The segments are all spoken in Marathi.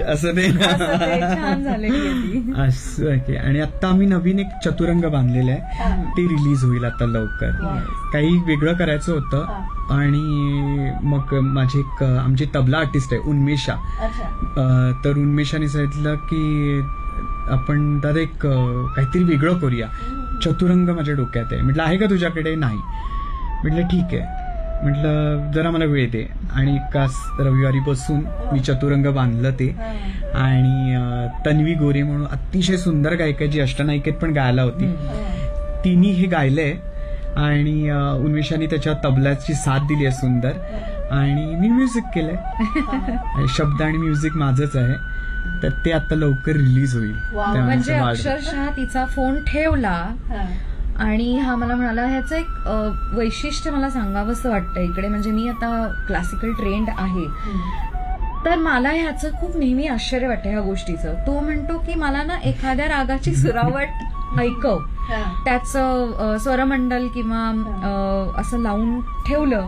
असं ते छान झालेली असं की. आणि आता आम्ही नवीन एक चतुरंग बांधलेलं आहे, ते रिलीज होईल आता लवकर. काही वेगळं करायचं होतं आणि मग माझी एक आमची तबला आर्टिस्ट आहे उन्मेषा, तर उन्मेषाने सांगितलं की आपण दादा एक काहीतरी वेगळं करूया, चतुरंग माझ्या डोक्यात आहे. म्हटलं आहे का तुझ्याकडे? नाही. म्हटलं ठीक आहे, म्हटलं जरा मला वेळ दे. आणि एकाच रविवारी बसून मी चतुरंग बांधलं ते. आणि तन्वी गोरे म्हणून अतिशय सुंदर गायिका, जी अष्टनायिकेत पण गायला होती, तिने हे गायलंय. आणि उन्मेषाने त्याच्या तबल्याची साथ दिली आहे सुंदर. आणि मी म्युझिक केलंय, शब्द आणि म्युझिक माझंच आहे. तर ते आता लवकर रिलीज होईल. म्हणजे अक्षरशः तिचा फोन ठेवला आणि हा मला म्हणाला, ह्याचं एक वैशिष्ट्य मला सांगावंसं वाटतं इकडे. म्हणजे मी आता क्लासिकल ट्रेंड आहे, तर मला ह्याचं खूप नेहमी आश्चर्य वाटतं ह्या गोष्टीचं. तो म्हणतो की मला ना एखाद्या रागाची सुरावट ऐकव, त्याचं स्वरमंडल किंवा असं लावून ठेवलं,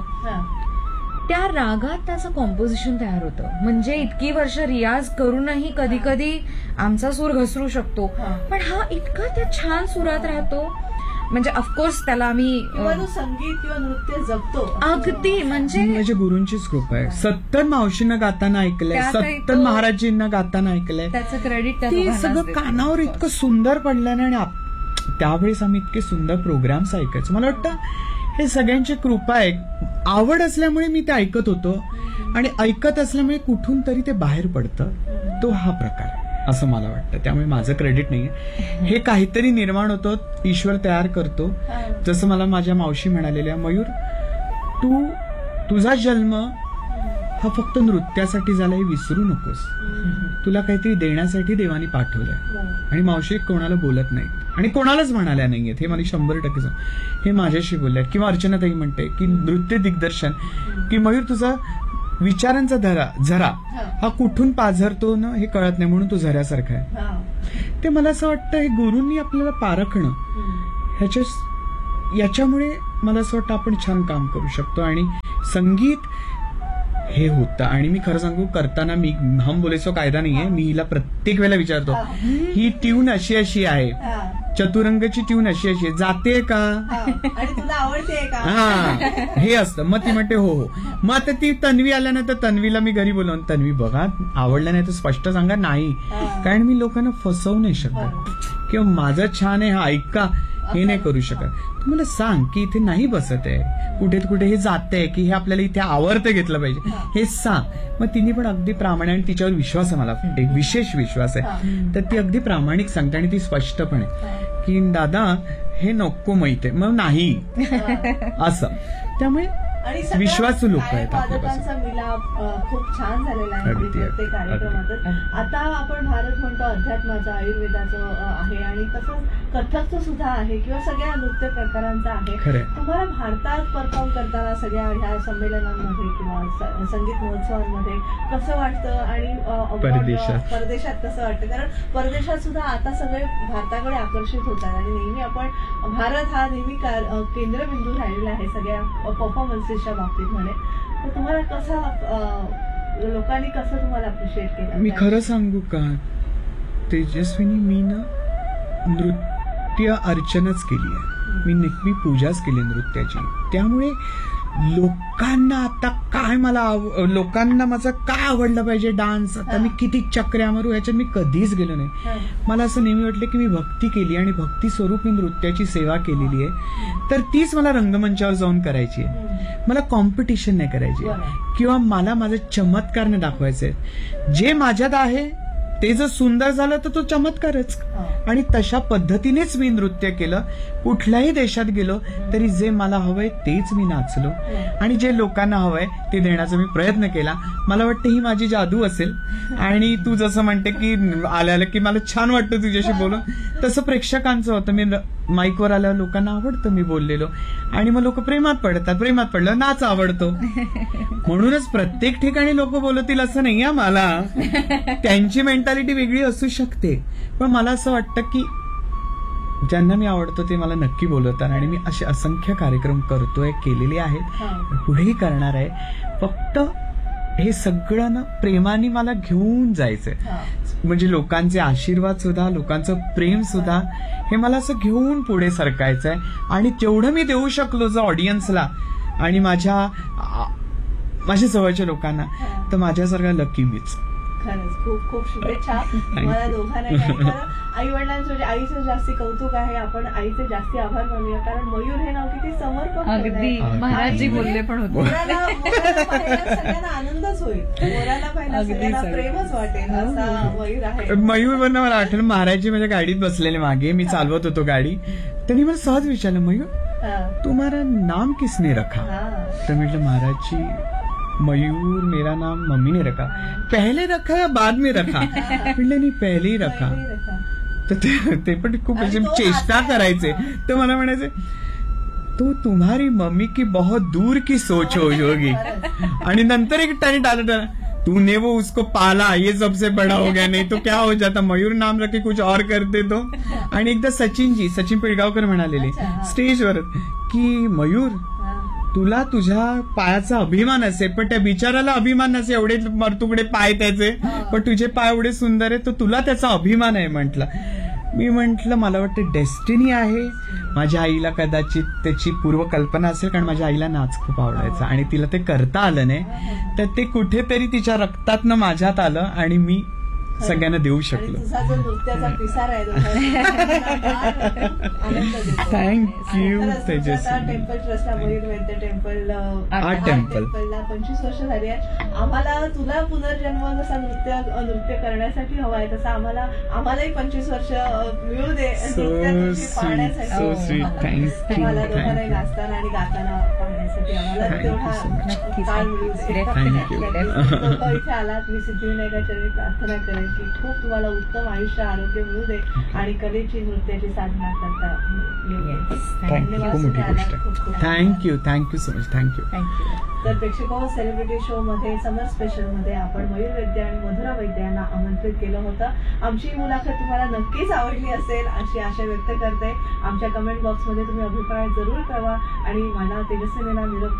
त्या रागात त्याचं कॉम्पोजिशन तयार होतं. म्हणजे इतकी वर्ष रियाज करूनही कधी कधी आमचा सूर घसरू शकतो, पण हा इतका त्या छान सुरात राहतो. म्हणजे ऑफकोर्स त्याला आम्ही संगीत किंवा नृत्य जगतो अगदी. म्हणजे माझ्या गुरूंचीच कृपा आहे. सत्तर मावशींना गाताना ऐकलंय, सत्तर महाराजींना गाताना ऐकलंय, त्याचं क्रेडिट ते सगळं कानावर इतकं सुंदर पडलं ना. आणि त्यावेळेस आम्ही इतके सुंदर प्रोग्राम्स ऐकायचो. मला वाटतं हे सगळ्यांची कृपा आहे. आवड असल्यामुळे मी ते ऐकत होतो आणि ऐकत असल्यामुळे कुठून तरी ते बाहेर पडतं. तो हा प्रकार असं मला वाटतं. त्यामुळे माझं क्रेडिट नाहीये, हे काहीतरी निर्माण होतं, ईश्वर तयार करतो. जसं मला माझ्या मावशी म्हणालेल्या, मयूर तुझा जन्म हा फक्त नृत्यासाठी झाला हे विसरू नकोस, तुला काहीतरी देण्यासाठी देवानी पाठवलंय. आणि मावशी कोणाला बोलत नाही आणि कोणालाच म्हणाल्या नाहीयेत, हे मला 100% हे माझ्याशी बोलल्यात. किंवा अर्चनाताई म्हणते की नृत्य दिग्दर्शन, की मयूर तुझा विचारांचा झरा हा कुठून पाझरतो ना हे कळत नाही, म्हणून तो झऱ्यासारखा आहे. ते मला असं वाटतं हे गुरूंनी आपल्याला पारखणं, याच्यामुळे मला असं वाटतं आपण छान काम करू शकतो. आणि संगीत हे होतं. आणि मी खरं सांगू, करताना मी हम बोलेसो कायदा नाहीये, मी हिला प्रत्येक वेळेला विचारतो, ही ट्यून अशी अशी आहे, चतुरंगची ट्यून अशी अशी आहे, जाते का, आणि तुला आवडते का, हा हे असतं. मग ती म्हणते हो हो. मग आता ती तन्वी आल्यानंतर तन्वीला मी घरी बोलवून, तन्वी बघा आवडलं नाही तर स्पष्ट सांगा. नाही, कारण मी लोकांना फसवू नाही शकत किंवा माझं छान आहे हा ऐका हे नाही करू शकत. तू मला सांग की इथे नाही बसत आहे, कुठे हे जात आहे, की हे आपल्याला इथे आवडतं घेतलं पाहिजे, हे सांग. मग तिने पण अगदी प्रामाणिक, तिच्यावर विश्वास आहे, मला एक विशेष विश्वास आहे, तर ती अगदी प्रामाणिक सांगते. आणि ती स्पष्टपणे की दादा हे नको माहिती आहे, मग नाही असं. त्यामुळे विश्वासू लोक आहेत वादकांचा मिलाप खूप छान झालेला आहे प्रत्येक कार्यक्रमातच. आता आपण भारत म्हणतो अध्यात्माचा, आयुर्वेदाचं आहे आणि तसंच कथकचं सुद्धा आहे किंवा सगळ्या नृत्य प्रकारांचं आहे. तुम्हाला भारतात परफॉर्म करताना सगळ्या ह्या संमेलनांमध्ये किंवा संगीत महोत्सवांमध्ये कसं वाटतं आणि परदेशात कसं वाटतं? कारण परदेशात सुद्धा आता सगळे भारताकडे आकर्षित होतात आणि नेहमी आपण भारत हा नेहमी केंद्रबिंदू राहिलेला आहे सगळ्या परफॉर्मन्सेसच्या बाबतीत म्हणे. तर तुम्हाला कसं, लोकांनी कसं तुम्हाला अप्रिशिएट केलं? मी खरं सांगू का तेजस्विनी, मी ना नृत्य अर्चनाच केली आहे, मी नेहमी पूजाच केली नृत्याची. त्यामुळे लोकांना आता काय लोकांना माझं काय आवडलं पाहिजे डान्स, आता मी किती चक्र्या मारू ह्याच्यात मी कधीच गेलो नाही. मला असं नेहमी वाटलं की मी भक्ती केली आणि भक्ती स्वरूप मी नृत्याची सेवा केलेली आहे, तर तीच मला रंगमंचावर जाऊन करायची आहे. मला कॉम्पिटिशन नाही करायची किंवा मला माझं चमत्कार नाही दाखवायचे. जे माझ्यात आहे ते जर सुंदर झालं तर तो चमत्कारच. आणि तशा पद्धतीनेच मी नृत्य केलं. कुठल्याही देशात गेलो तरी जे मला हवंय तेच मी नाचलो आणि जे लोकांना हवंय ते देण्याचा मी प्रयत्न केला. मला वाटतं ही माझी जादू असेल. आणि तू जसं म्हणते की आल्याला की मला छान वाटतं तुझ्याशी बोलून, तसं प्रेक्षकांचं होतं. मी माईकवर आल्यावर लोकांना आवडतं मी बोललेलो आणि मग लोक प्रेमात पडतात. प्रेमात पडलं नाच आवडतो. म्हणूनच प्रत्येक ठिकाणी लोक बोलतील असं नाही आहे. मला त्यांची मेंटॅलिटी वेगळी असू शकते, पण मला असं वाटतं की ज्यांना मी आवडतो ते मला नक्की बोलवतात आणि मी असे असंख्य कार्यक्रम करतोय, केलेले आहेत, पुढेही करणार आहे. फक्त हे सगळं ना प्रेमाने मला घेऊन जायचंय. म्हणजे लोकांचे आशीर्वाद सुद्धा, लोकांचं प्रेम सुद्धा, हे मला असं घेऊन पुढे सरकायचंय. आणि तेवढं मी देऊ शकलो जर ऑडियन्सला आणि माझ्या जवळच्या लोकांना, तर माझ्यासारखा लकी मीच. खरंच खूप खूप शुभेच्छा मला दोघांनाही. आई वडिलांचं म्हणजे आईचं जास्ती कौतुक आहे, आपण आईचे जास्ती आभार मानूया, कारण मयूर हे नाव किती समर्पक अगदी महाराजजी बोलले पण होते. मोराला पाहिल्यावर सगळ्यांना आनंदच होईल, मोराला पाहिला सगळ्यांना प्रेमच वाटेल असा मयूर आहे. मयूर म्हणणं मला आठवलं, महाराजजी माझ्या गाडीत बसलेले मागे, मी चालवत होतो गाडी, त्यांनी मला सहज विचारलं, मयूर तुम्हारा नाम किसने रखा? तर म्हटलं, महाराजजी मयूर मेरा नाम मम्मी ने रखा. पहले रखा या बाद में रखा? म्हटलं नाही, पहले ही रखा. तर ते पण खूप चेष्टा करायचे. तर मला म्हणायचे, तो तुम्हारी मम्मी की बहुत दूर की सोच होगी. आणि नंतर एक टाणी डाला, तूने वो उसको पाला, ये सबसे बड़ा हो गया, नहीं तो क्या हो जाता, मयूर नाम रखे कुछ और करते तो. आणि एकदा सचिन पिळगावकर म्हणालेले स्टेजवर की, मयूर तुला तुझ्या पायाचा अभिमान असेल, पण त्या बिचाराला अभिमान नसे, एवढे मरतुकडे पाय त्याचे, पण तुझे पाय एवढे सुंदर आहे, तर तुला त्याचा अभिमान आहे म्हटलं. मी म्हंटल, मला वाटतं डेस्टिनी आहे. माझ्या आईला कदाचित त्याची पूर्वकल्पना असेल, कारण माझ्या आईला नाच खूप आवडायचा आणि तिला ते करता आलं नाही, तर ते कुठेतरी तिच्या रक्तातनं माझ्यात आलं आणि मी सगळ्यांना देऊ शकलो. तुझा जो नृत्याचा पिसार आहे थँक्यू तेजस्वी. टेम्पल ट्रस्टला, मयूर वैद्य टेम्पल आर्ट टेम्पलला 25 वर्ष झाली आहे. आम्हाला तुला पुनर्जन्म जसा नृत्य करण्यासाठी हवा आहे, तसा आम्हालाही 25 वर्ष मिळू दे पाहण्यासाठी. मला दोघांनाही नाचताना आणि गाताना पाहण्यासाठी आम्हाला तेवढा काळ मिळू दे. इथे आलात, मी सिद्धिविनायकाच्या प्रार्थना करेन की खूप तुम्हाला उत्तम आयुष्य, आरोग्य मिळू दे आणि कलेची, नृत्याची साधना करता. थँक्यू, खूप मोठी गोष्ट आहे. Thank you so much. थँक्यू. तर प्रेक्षकांनो, सेलिब्रिटी शो मध्ये समर स्पेशल मध्ये आपण मयूर वैद्य आणि मधुरा वैद्य यांना आमंत्रित केलं होतं. आमची ही मुलाखत तुम्हाला नक्कीच आवडली असेल अशी आशा व्यक्त करते. आमच्या कमेंट बॉक्समध्ये तुम्ही अभिप्राय जरूर कळवा आणि मला तेजस्वी निरोप